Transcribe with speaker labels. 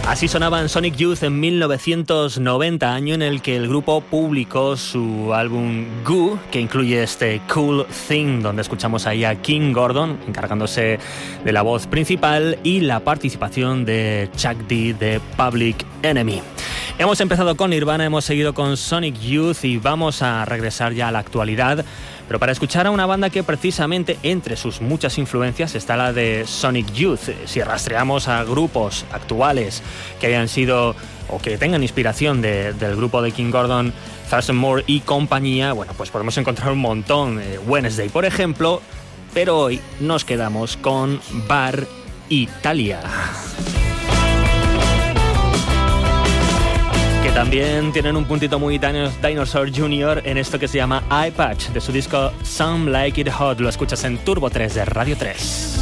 Speaker 1: Así sonaban Sonic Youth en 1990, año en el que el grupo publicó su álbum Goo, que incluye este Cool Thing, donde escuchamos ahí a King Gordon encargándose de la voz principal y la participación de Chuck D de Public Enemy. Hemos empezado con Nirvana, hemos seguido con Sonic Youth y vamos a regresar ya a la actualidad, pero para escuchar a una banda que precisamente entre sus muchas influencias está la de Sonic Youth. Si rastreamos a grupos actuales que hayan sido o que tengan inspiración del grupo de King Gordon, Thurston Moore y compañía, bueno, pues podemos encontrar un montón. Wednesday, por ejemplo, pero hoy nos quedamos con Bar Italia, que también tienen un puntito muy Dinosaur Jr. en esto que se llama Eye Patch, de su disco Some Like It Hot. Lo escuchas en Turbo 3 de Radio 3.